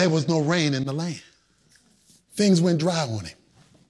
there was no rain in the land. Things went dry on him.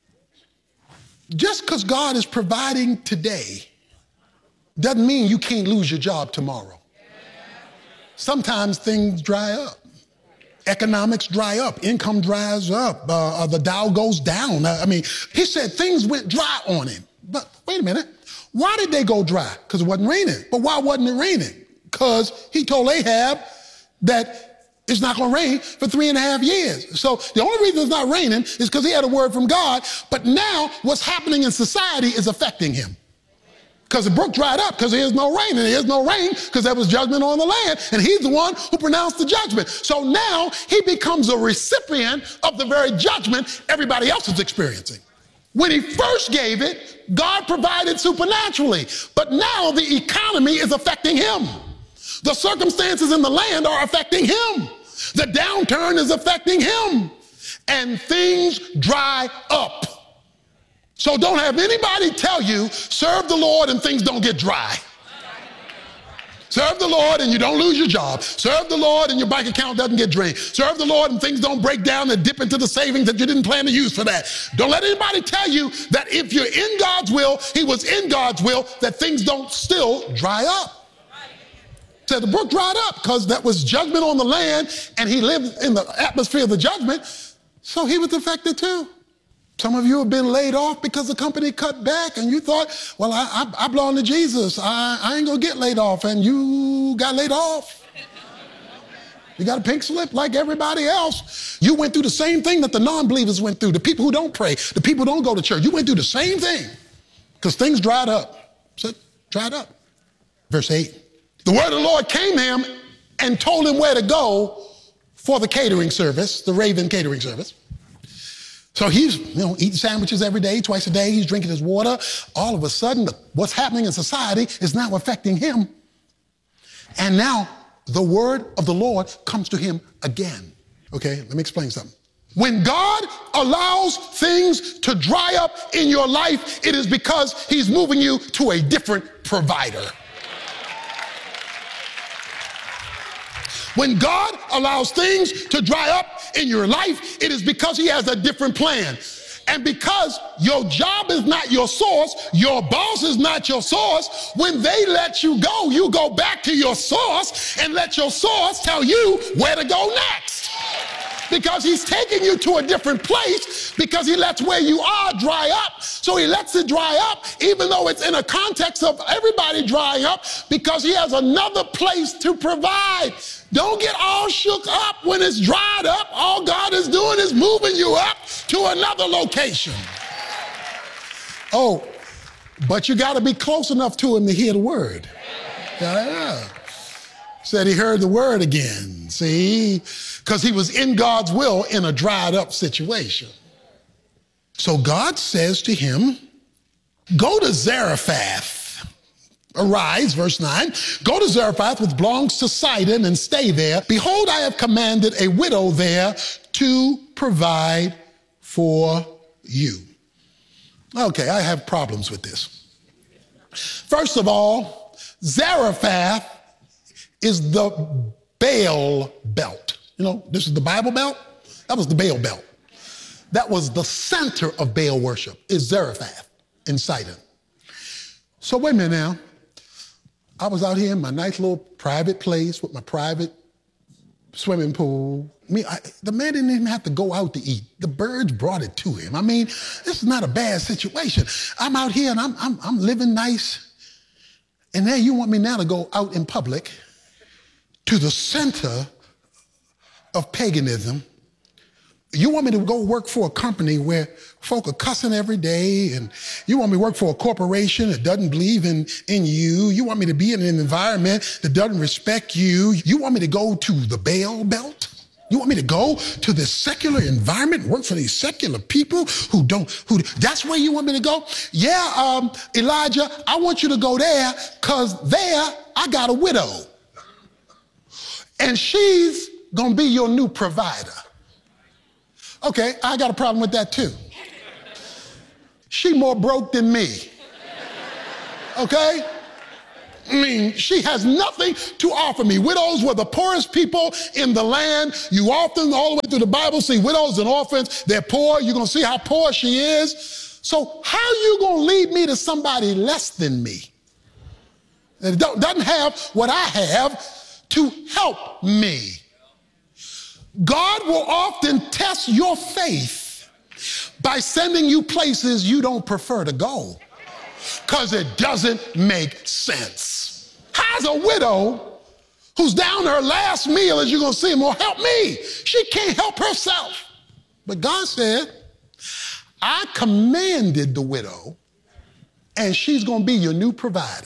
Just because God is providing today doesn't mean you can't lose your job tomorrow. Sometimes things dry up. Economics dry up. Income dries up. The Dow goes down. He said things went dry on him. But wait a minute. Why did they go dry? Because it wasn't raining. But why wasn't it raining? Because he told Ahab that it's not going to rain for 3.5 years. So the only reason it's not raining is because he had a word from God. But now what's happening in society is affecting him. Because the brook dried up because there's no rain. And there's no rain because there was judgment on the land. And he's the one who pronounced the judgment. So now he becomes a recipient of the very judgment everybody else is experiencing. When he first gave it, God provided supernaturally. But now the economy is affecting him. The circumstances in the land are affecting him. The downturn is affecting him. And things dry up. So don't have anybody tell you, serve the Lord and things don't get dry. Serve the Lord and you don't lose your job. Serve the Lord and your bank account doesn't get drained. Serve the Lord and things don't break down and dip into the savings that you didn't plan to use for that. Don't let anybody tell you that if you're in God's will, he was in God's will, that things don't still dry up. So the brook dried up because that was judgment on the land and he lived in the atmosphere of the judgment. So he was affected too. Some of you have been laid off because the company cut back and you thought, well, I belong to Jesus. I ain't going to get laid off. And you got laid off. You got a pink slip like everybody else. You went through the same thing that the non-believers went through. The people who don't pray, the people who don't go to church. You went through the same thing because things dried up. So dried up. Verse 8. The word of the Lord came to him and told him where to go for the catering service, the Raven catering service. So he's eating sandwiches every day, twice a day. He's drinking his water. All of a sudden, what's happening in society is now affecting him. And now the word of the Lord comes to him again. Okay, let me explain something. When God allows things to dry up in your life, it is because he's moving you to a different provider. When God allows things to dry up in your life, it is because he has a different plan. And because your job is not your source, your boss is not your source, when they let you go back to your source and let your source tell you where to go next. Because he's taking you to a different place because he lets where you are dry up. So he lets it dry up even though it's in a context of everybody drying up because he has another place to provide. Don't get all shook up when it's dried up. All God is doing is moving you up to another location. Oh, but you got to be close enough to him to hear the word. Yeah. Said he heard the word again, see? Because he was in God's will in a dried up situation. So God says to him, go to Zarephath. Arise, verse 9, go to Zarephath, which belongs to Sidon, and stay there. Behold, I have commanded a widow there to provide for you. Okay, I have problems with this. First of all, Zarephath is the Baal belt. You know, this is the Bible belt. That was the Baal belt. That was the center of Baal worship, is Zarephath in Sidon. So wait a minute now. I was out here in my nice little private place with my private swimming pool. The man didn't even have to go out to eat. The birds brought it to him. This is not a bad situation. I'm out here and I'm living nice. And then you want me now to go out in public to the center of paganism. You want me to go work for a company where folk are cussing every day, and you want me to work for a corporation that doesn't believe in you. You want me to be in an environment that doesn't respect you. You want me to go to the Baal belt? You want me to go to this secular environment and work for these secular people that's where you want me to go? Yeah, Elijah, I want you to go there because there I got a widow. And she's going to be your new provider. Okay, I got a problem with that too. She more broke than me. Okay? I mean, she has nothing to offer me. Widows were the poorest people in the land. You often, all the way through the Bible, see widows and orphans. They're poor. You're going to see how poor she is. So how are you going to lead me to somebody less than me that doesn't have what I have to help me? God will often test your faith by sending you places you don't prefer to go because it doesn't make sense. How's a widow who's down to her last meal, as you're going to see, will help me? She can't help herself. But God said, I commanded the widow, and she's going to be your new provider.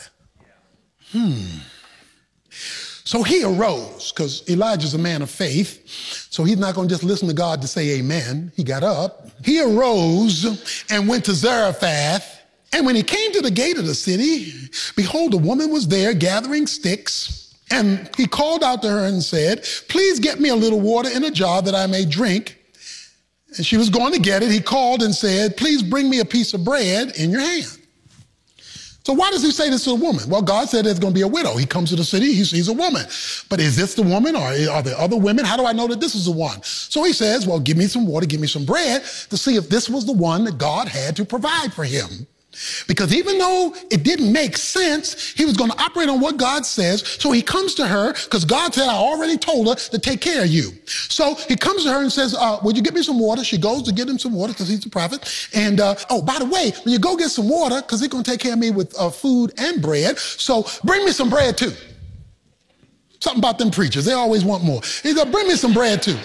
So he arose, because Elijah's a man of faith, so he's not going to just listen to God to say amen. He got up. He arose and went to Zarephath. And when he came to the gate of the city, behold, a woman was there gathering sticks. And he called out to her and said, please get me a little water in a jar that I may drink. And she was going to get it. He called and said, please bring me a piece of bread in your hand. So why does he say this to a woman? Well, God said there's going to be a widow. He comes to the city, he sees a woman. But is this the woman, or are there other women? How do I know that this is the one? So he says, well, give me some water, give me some bread to see if this was the one that God had to provide for him. Because even though it didn't make sense, he was going to operate on what God says. So he comes to her because God said, I already told her to take care of you. So he comes to her and says, would you get me some water? She goes to get him some water because he's a prophet. And, oh, by the way, when you go get some water, because he's going to take care of me with food and bread. So bring me some bread too. Something about them preachers. They always want more. He said, bring me some bread too.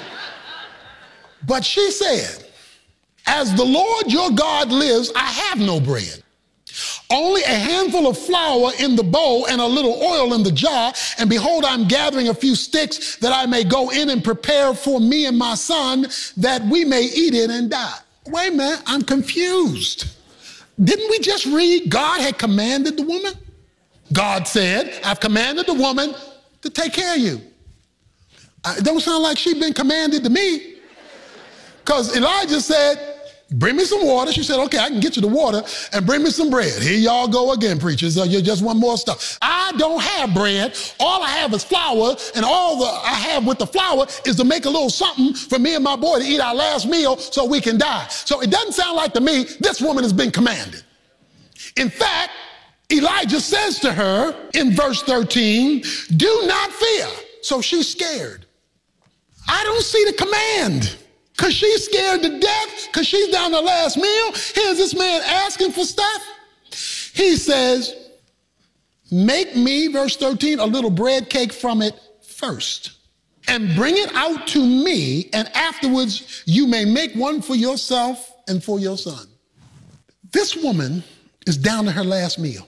But she said, as the Lord your God lives, I have no bread. Only a handful of flour in the bowl and a little oil in the jar. And behold, I'm gathering a few sticks that I may go in and prepare for me and my son that we may eat it and die. Wait a minute, I'm confused. Didn't we just read God had commanded the woman? God said, I've commanded the woman to take care of you. It don't sound like she'd been commanded to me. Because Elijah said, bring me some water. She said, okay, I can get you the water, and bring me some bread. Here y'all go again, preachers. You just want more stuff. I don't have bread. All I have is flour, and all I have with the flour is to make a little something for me and my boy to eat our last meal so we can die. So it doesn't sound like to me this woman has been commanded. In fact, Elijah says to her in verse 13, do not fear. So she's scared. I don't see the command. Because she's scared to death, because she's down to last meal. Here's this man asking for stuff. He says, make me, verse 13, a little bread cake from it first, and bring it out to me, and afterwards you may make one for yourself and for your son. This woman is down to her last meal.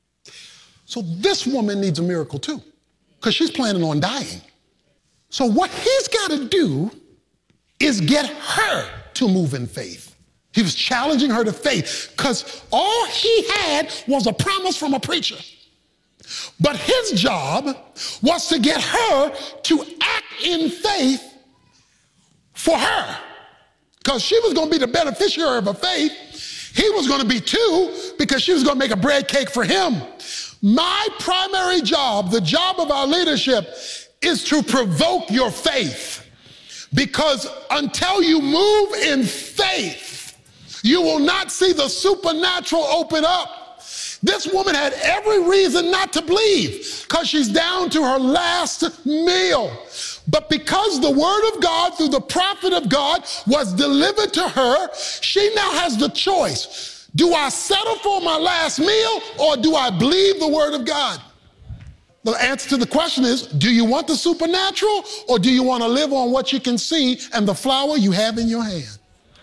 So this woman needs a miracle too, because she's planning on dying. So what he's got to do is get her to move in faith. He was challenging her to faith because all he had was a promise from a preacher. But his job was to get her to act in faith for her, because she was going to be the beneficiary of her faith. He was going to be too, because she was going to make a bread cake for him. My primary job, the job of our leadership, is to provoke your faith. Because until you move in faith, you will not see the supernatural open up. This woman had every reason not to believe because she's down to her last meal. But because the word of God through the prophet of God was delivered to her, she now has the choice. Do I settle for my last meal, or do I believe the word of God? The answer to the question is, do you want the supernatural, or do you want to live on what you can see and the flour you have in your hand?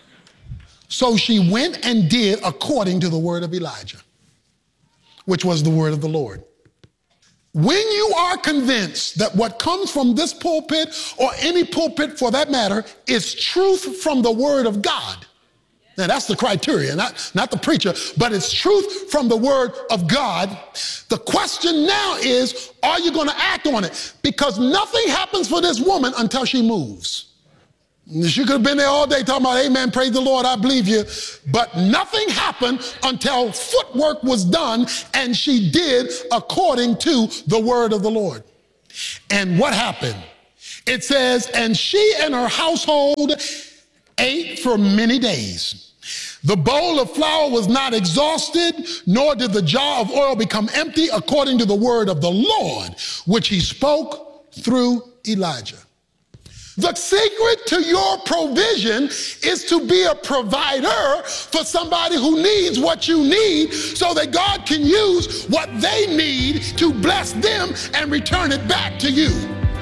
So she went and did according to the word of Elijah, which was the word of the Lord. When you are convinced that what comes from this pulpit, or any pulpit for that matter, is truth from the word of God, now that's the criteria, not the preacher, but it's truth from the word of God. The question now is, are you going to act on it? Because nothing happens for this woman until she moves. She could have been there all day talking about, amen, praise the Lord, I believe you. But nothing happened until footwork was done and she did according to the word of the Lord. And what happened? It says, and she and her household ate for many days. The bowl of flour was not exhausted, nor did the jar of oil become empty, according to the word of the Lord, which he spoke through Elijah. The secret to your provision is to be a provider for somebody who needs what you need so that God can use what they need to bless them and return it back to you.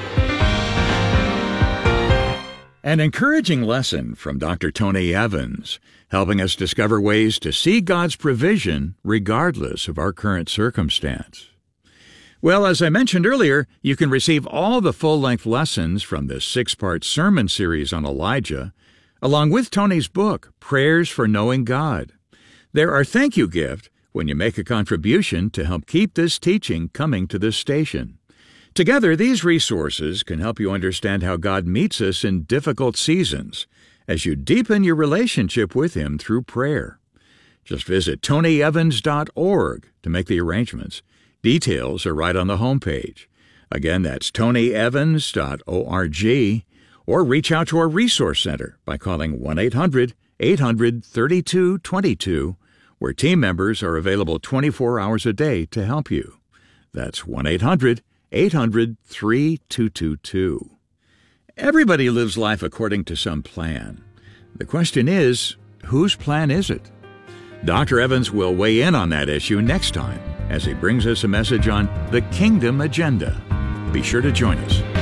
An encouraging lesson from Dr. Tony Evans, helping us discover ways to see God's provision regardless of our current circumstance. Well, as I mentioned earlier, you can receive all the full-length lessons from this 6-part sermon series on Elijah, along with Tony's book, Prayers for Knowing God. They're our thank you gift when you make a contribution to help keep this teaching coming to this station. Together, these resources can help you understand how God meets us in difficult seasons as you deepen your relationship with Him through prayer. Just visit tonyevans.org to make the arrangements. Details are right on the homepage. Again, that's tonyevans.org, or reach out to our Resource Center by calling 1-800-800-3222, where team members are available 24 hours a day to help you. That's 1-800-800-3222. Everybody lives life according to some plan. The question is, whose plan is it? Dr. Evans will weigh in on that issue next time as he brings us a message on the Kingdom Agenda. Be sure to join us.